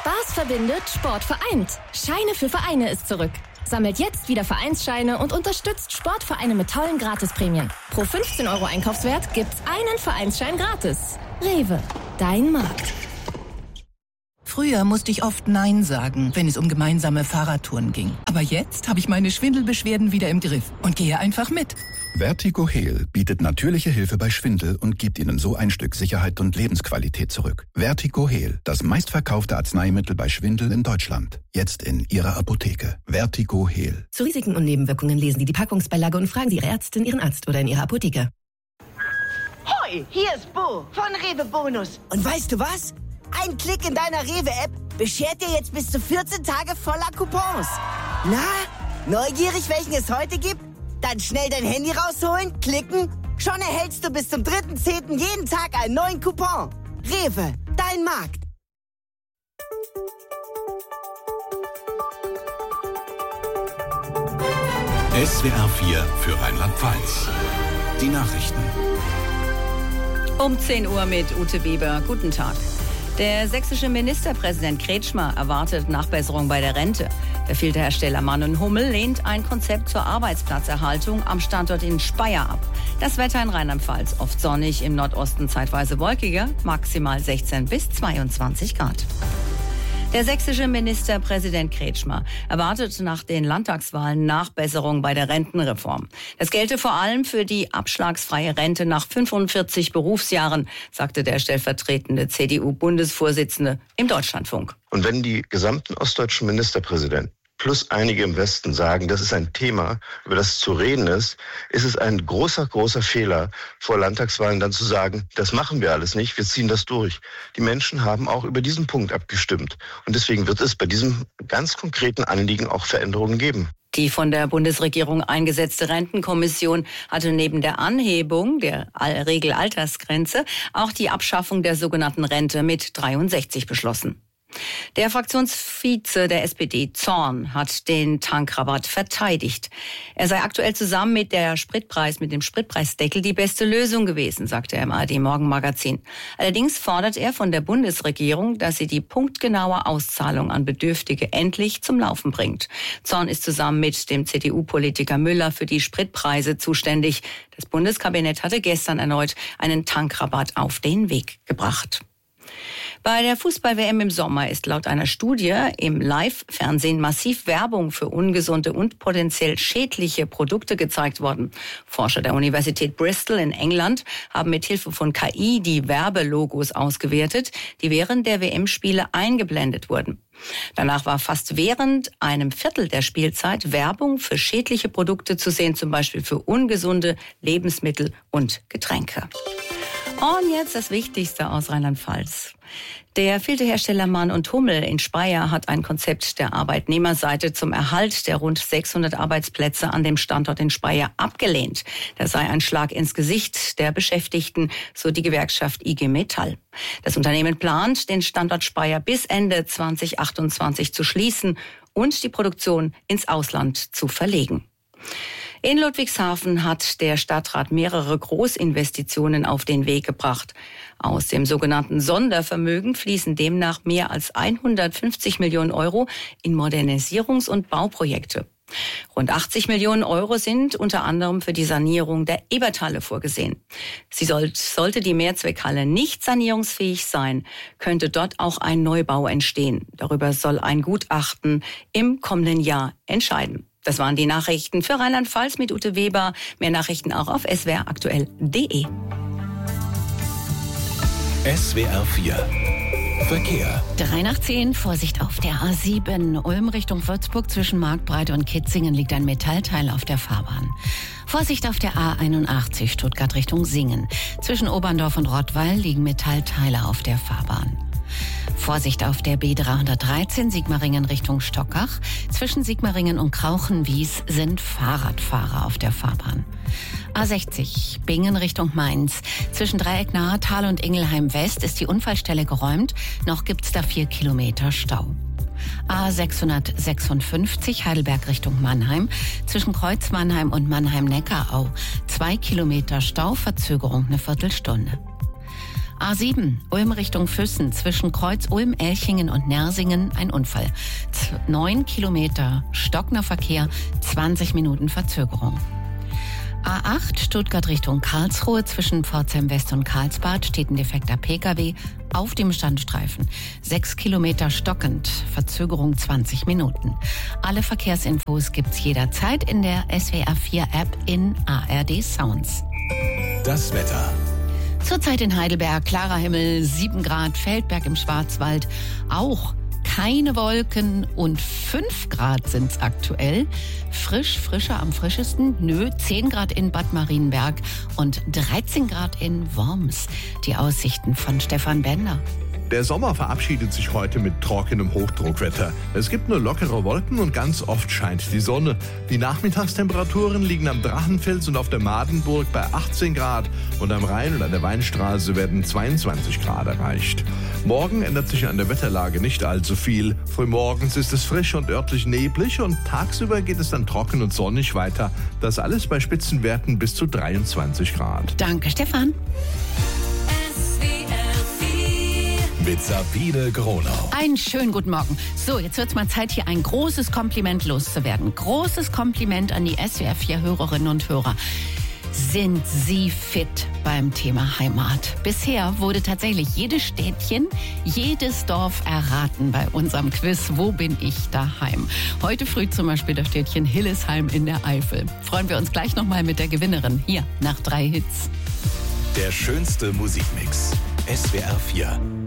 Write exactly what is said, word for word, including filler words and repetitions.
Spaß verbindet, Sport vereint. Scheine für Vereine ist zurück. Sammelt jetzt wieder Vereinsscheine und unterstützt Sportvereine mit tollen Gratisprämien. Pro fünfzehn Euro Einkaufswert gibt's einen Vereinsschein gratis. Rewe, dein Markt. Früher musste ich oft Nein sagen, wenn es um gemeinsame Fahrradtouren ging. Aber jetzt habe ich meine Schwindelbeschwerden wieder im Griff und gehe einfach mit. Vertigo Heal bietet natürliche Hilfe bei Schwindel und gibt Ihnen so ein Stück Sicherheit und Lebensqualität zurück. Vertigo Heal, das meistverkaufte Arzneimittel bei Schwindel in Deutschland. Jetzt in Ihrer Apotheke. Vertigo Heal. Zu Risiken und Nebenwirkungen lesen Sie die Packungsbeilage und fragen Sie Ihre Ärztin, Ihren Arzt oder in Ihrer Apotheke. Hoi, hier ist Bo von Rewe Bonus. Und weißt du was? Ein Klick in deiner Rewe-App beschert dir jetzt bis zu vierzehn Tage voller Coupons. Na, neugierig, welchen es heute gibt? Dann schnell dein Handy rausholen, klicken. Schon erhältst du bis zum dritten zehnten jeden Tag einen neuen Coupon. Rewe, dein Markt. S W R vier für Rheinland-Pfalz. Die Nachrichten. Um zehn Uhr mit Ute Weber. Guten Tag. Der sächsische Ministerpräsident Kretschmer erwartet Nachbesserung bei der Rente. Der Filterhersteller Mann und Hummel lehnt ein Konzept zur Arbeitsplatzerhaltung am Standort in Speyer ab. Das Wetter in Rheinland-Pfalz oft sonnig, im Nordosten zeitweise wolkiger, maximal sechzehn bis zweiundzwanzig Grad. Der sächsische Ministerpräsident Kretschmer erwartet nach den Landtagswahlen Nachbesserung bei der Rentenreform. Das gelte vor allem für die abschlagsfreie Rente nach fünfundvierzig Berufsjahren, sagte der stellvertretende C D U-Bundesvorsitzende im Deutschlandfunk. Und wenn die gesamten ostdeutschen Ministerpräsidenten plus einige im Westen sagen, das ist ein Thema, über das zu reden ist, ist es ein großer, großer Fehler, vor Landtagswahlen dann zu sagen, das machen wir alles nicht, wir ziehen das durch. Die Menschen haben auch über diesen Punkt abgestimmt. Und deswegen wird es bei diesem ganz konkreten Anliegen auch Veränderungen geben. Die von der Bundesregierung eingesetzte Rentenkommission hatte neben der Anhebung der Regelaltersgrenze auch die Abschaffung der sogenannten Rente mit dreiundsechzig beschlossen. Der Fraktionsvize der S P D, Zorn, hat den Tankrabatt verteidigt. Er sei aktuell zusammen mit der Spritpreis, mit dem Spritpreisdeckel die beste Lösung gewesen, sagte er im A R D-Morgenmagazin. Allerdings fordert er von der Bundesregierung, dass sie die punktgenaue Auszahlung an Bedürftige endlich zum Laufen bringt. Zorn ist zusammen mit dem C D U-Politiker Müller für die Spritpreise zuständig. Das Bundeskabinett hatte gestern erneut einen Tankrabatt auf den Weg gebracht. Bei der Fußball-W M im Sommer ist laut einer Studie im Live-Fernsehen massiv Werbung für ungesunde und potenziell schädliche Produkte gezeigt worden. Forscher der Universität Bristol in England haben mit Hilfe von K I die Werbelogos ausgewertet, die während der W M-Spiele eingeblendet wurden. Danach war fast während einem Viertel der Spielzeit Werbung für schädliche Produkte zu sehen, zum Beispiel für ungesunde Lebensmittel und Getränke. Und jetzt das Wichtigste aus Rheinland-Pfalz. Der Filterhersteller Mann und Hummel in Speyer hat ein Konzept der Arbeitnehmerseite zum Erhalt der rund sechshundert Arbeitsplätze an dem Standort in Speyer abgelehnt. Das sei ein Schlag ins Gesicht der Beschäftigten, so die Gewerkschaft I G Metall. Das Unternehmen plant, den Standort Speyer bis Ende zwanzig achtundzwanzig zu schließen und die Produktion ins Ausland zu verlegen. In Ludwigshafen hat der Stadtrat mehrere Großinvestitionen auf den Weg gebracht. Aus dem sogenannten Sondervermögen fließen demnach mehr als hundertfünfzig Millionen Euro in Modernisierungs- und Bauprojekte. Rund achtzig Millionen Euro sind unter anderem für die Sanierung der Eberthalle vorgesehen. Sie soll, sollte die Mehrzweckhalle nicht sanierungsfähig sein, könnte dort auch ein Neubau entstehen. Darüber soll ein Gutachten im kommenden Jahr entscheiden. Das waren die Nachrichten für Rheinland-Pfalz mit Ute Weber. Mehr Nachrichten auch auf s w r aktuell punkt d e. S W R vier Verkehr. drei nach zehn, Vorsicht auf der A sieben. Ulm Richtung Würzburg zwischen Marktbreite und Kitzingen liegt ein Metallteil auf der Fahrbahn. Vorsicht auf der A einundachtzig, Stuttgart Richtung Singen. Zwischen Oberndorf und Rottweil liegen Metallteile auf der Fahrbahn. Vorsicht auf der B dreihundertdreizehn, Sigmaringen Richtung Stockach. Zwischen Sigmaringen und Krauchenwies sind Fahrradfahrer auf der Fahrbahn. A sechzig, Bingen Richtung Mainz. Zwischen Dreieck Nahetal und Ingelheim West ist die Unfallstelle geräumt. Noch gibt's da vier Kilometer Stau. A sechshundertsechsundfünfzig, Heidelberg Richtung Mannheim. Zwischen Kreuz Mannheim und Mannheim-Neckarau. Zwei Kilometer Stau, Verzögerung eine Viertelstunde. A sieben, Ulm Richtung Füssen, zwischen Kreuz Ulm, Elchingen und Nersingen ein Unfall. Neun Kilometer stockender Verkehr, zwanzig Minuten Verzögerung. A acht, Stuttgart Richtung Karlsruhe, zwischen Pforzheim West und Karlsbad steht ein defekter Pkw auf dem Standstreifen. Sechs Kilometer stockend, Verzögerung zwanzig Minuten. Alle Verkehrsinfos gibt's jederzeit in der S W R vier App in A R D Sounds. Das Wetter. Zurzeit in Heidelberg, klarer Himmel, sieben Grad, Feldberg im Schwarzwald, auch keine Wolken und fünf Grad sind's aktuell. Frisch, frischer am frischesten, nö, zehn Grad in Bad Marienberg und dreizehn Grad in Worms. Die Aussichten von Stefan Bender. Der Sommer verabschiedet sich heute mit trockenem Hochdruckwetter. Es gibt nur lockere Wolken und ganz oft scheint die Sonne. Die Nachmittagstemperaturen liegen am Drachenfels und auf der Madenburg bei achtzehn Grad und am Rhein und an der Weinstraße werden zweiundzwanzig Grad erreicht. Morgen ändert sich an der Wetterlage nicht allzu viel. Frühmorgens ist es frisch und örtlich neblig und tagsüber geht es dann trocken und sonnig weiter. Das alles bei Spitzenwerten bis zu dreiundzwanzig Grad. Danke, Stefan. Mit Sabine Gronau. Einen schönen guten Morgen. So, jetzt wird's mal Zeit, hier ein großes Kompliment loszuwerden. Großes Kompliment an die S W R vier Hörerinnen und Hörer. Sind Sie fit beim Thema Heimat? Bisher wurde tatsächlich jedes Städtchen, jedes Dorf erraten bei unserem Quiz. Wo bin ich daheim? Heute früh zum Beispiel das Städtchen Hillesheim in der Eifel. Freuen wir uns gleich nochmal mit der Gewinnerin hier nach drei Hits. Der schönste Musikmix. S W R vier.